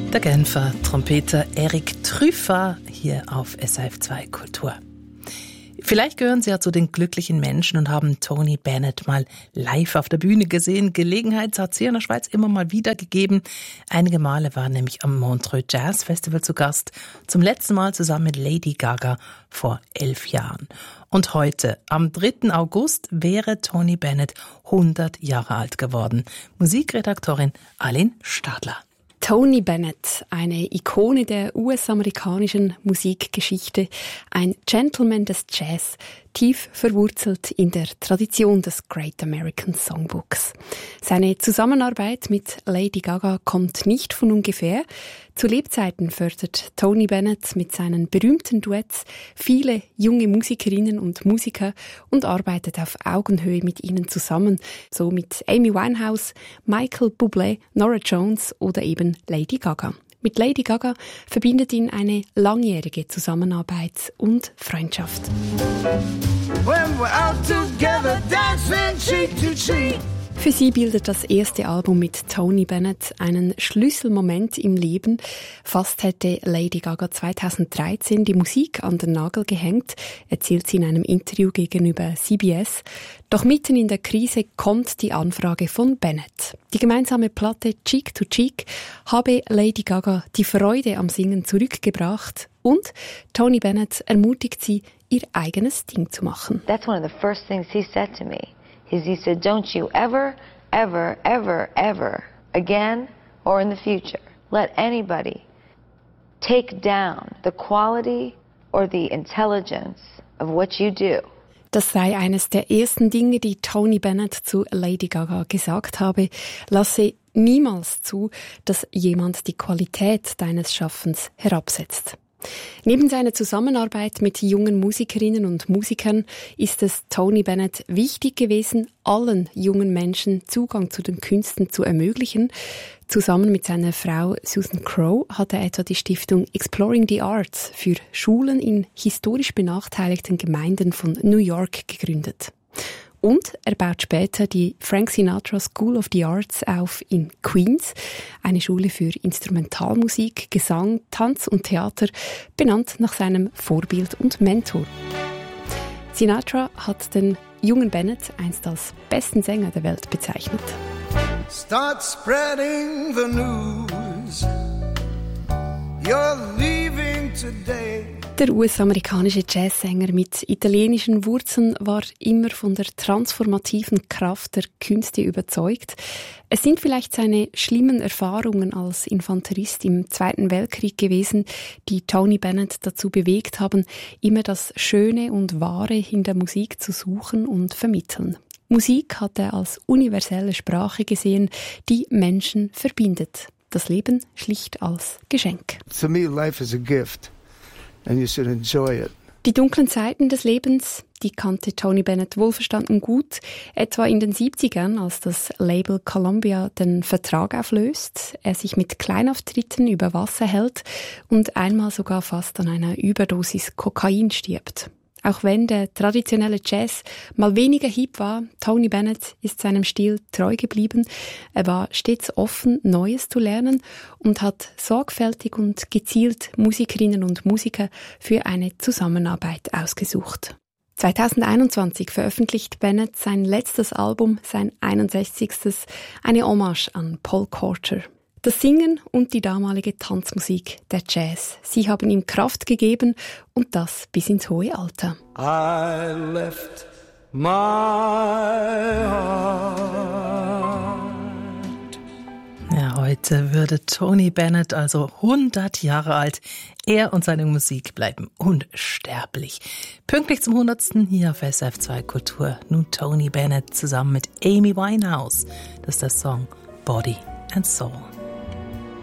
Der Genfer Trompeter Eric Truffat hier auf SRF2 Kultur. Vielleicht gehören Sie ja zu den glücklichen Menschen und haben Tony Bennett mal live auf der Bühne gesehen. Gelegenheit hat es hier in der Schweiz immer mal wieder gegeben. Einige Male war er nämlich am Montreux Jazz Festival zu Gast. Zum letzten Mal zusammen mit Lady Gaga vor 11 Jahren. Und heute, am 3. August, wäre Tony Bennett 100 Jahre alt geworden. Musikredaktorin Aline Stadler. Tony Bennett, eine Ikone der US-amerikanischen Musikgeschichte, ein Gentleman des Jazz, tief verwurzelt in der Tradition des Great American Songbooks. Seine Zusammenarbeit mit Lady Gaga kommt nicht von ungefähr. Zu Lebzeiten fördert Tony Bennett mit seinen berühmten Duets viele junge Musikerinnen und Musiker und arbeitet auf Augenhöhe mit ihnen zusammen, so mit Amy Winehouse, Michael Bublé, Norah Jones oder eben Lady Gaga. Mit Lady Gaga verbindet ihn eine langjährige Zusammenarbeit und Freundschaft. When we're out together, dancing cheek to cheek. Für sie bildet das erste Album mit Tony Bennett einen Schlüsselmoment im Leben. Fast hätte Lady Gaga 2013 die Musik an den Nagel gehängt, erzählt sie in einem Interview gegenüber CBS. Doch mitten in der Krise kommt die Anfrage von Bennett. Die gemeinsame Platte Cheek to Cheek habe Lady Gaga die Freude am Singen zurückgebracht und Tony Bennett ermutigt sie, ihr eigenes Ding zu machen. That's one of the first things he said to me. He said, don't you ever, ever, ever, ever again or in the future let anybody take down the quality or the intelligence of what you do. Das sei eines der ersten Dinge, die Tony Bennett zu Lady Gaga gesagt habe. Lasse niemals zu, dass jemand die Qualität deines Schaffens herabsetzt. Neben seiner Zusammenarbeit mit jungen Musikerinnen und Musikern ist es Tony Bennett wichtig gewesen, allen jungen Menschen Zugang zu den Künsten zu ermöglichen. Zusammen mit seiner Frau Susan Crowe hat er etwa die Stiftung Exploring the Arts für Schulen in historisch benachteiligten Gemeinden von New York gegründet. Und er baut später die Frank Sinatra School of the Arts auf in Queens, eine Schule für Instrumentalmusik, Gesang, Tanz und Theater, benannt nach seinem Vorbild und Mentor. Sinatra hat den jungen Bennett einst als besten Sänger der Welt bezeichnet. Start spreading the news. You're leaving today. Der US-amerikanische Jazzsänger mit italienischen Wurzeln war immer von der transformativen Kraft der Künste überzeugt. Es sind vielleicht seine schlimmen Erfahrungen als Infanterist im Zweiten Weltkrieg gewesen, die Tony Bennett dazu bewegt haben, immer das Schöne und Wahre in der Musik zu suchen und vermitteln. Musik hat er als universelle Sprache gesehen, die Menschen verbindet. Das Leben schlicht als Geschenk. To me, life is a gift. And you should enjoy it. Die dunklen Zeiten des Lebens, die kannte Tony Bennett wohlverstanden gut, etwa in den 70ern, als das Label Columbia den Vertrag auflöst, er sich mit Kleinauftritten über Wasser hält und einmal sogar fast an einer Überdosis Kokain stirbt. Auch wenn der traditionelle Jazz mal weniger hip war, Tony Bennett ist seinem Stil treu geblieben. Er war stets offen, Neues zu lernen und hat sorgfältig und gezielt Musikerinnen und Musiker für eine Zusammenarbeit ausgesucht. 2021 veröffentlicht Bennett sein letztes Album, sein 61. eine Hommage an Paul Quarter. Das Singen und die damalige Tanzmusik, der Jazz, sie haben ihm Kraft gegeben und das bis ins hohe Alter. I left my heart. Ja, heute würde Tony Bennett also 100 Jahre alt. Er und seine Musik bleiben unsterblich. Pünktlich zum 100. hier auf SRF2 Kultur. Nun Tony Bennett zusammen mit Amy Winehouse. Das ist der Song Body and Soul.